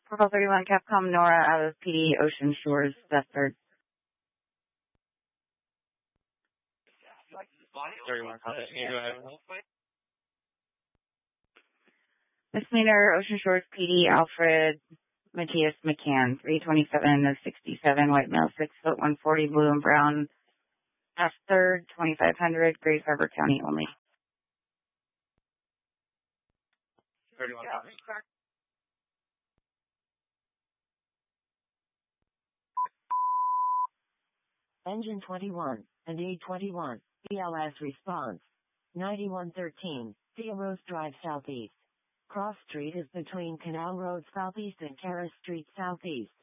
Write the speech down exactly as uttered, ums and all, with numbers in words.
Purple thirty-one, Capcom Nora out of P D Ocean Shores, Bedford. thirty-one, contact me. Go ahead. Misdemeanor, Ocean Shores P D, Alfred Matthias McCann, three twenty-seven of sixty-seven, white male, six foot one forty, blue and brown, F third, twenty-five hundred, Grays Harbor County only. thirty-one, contact. Engine twenty-one and A twenty-one, B L S response. ninety-one thirteen, Theorose Drive Southeast. Cross Street is between Canal Road Southeast and Terrace Street Southeast.